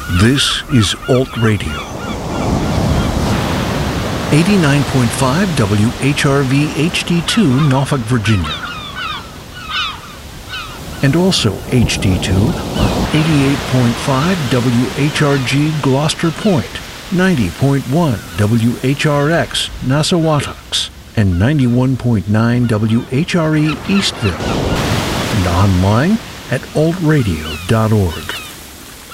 This is Alt Radio. 89.5 WHRV HD2 Norfolk, Virginia. And also HD2 on 88.5 WHRG Gloucester Point, 90.1 WHRX Nassauatox, and 91.9 WHRE Eastville. And online at altradio.org.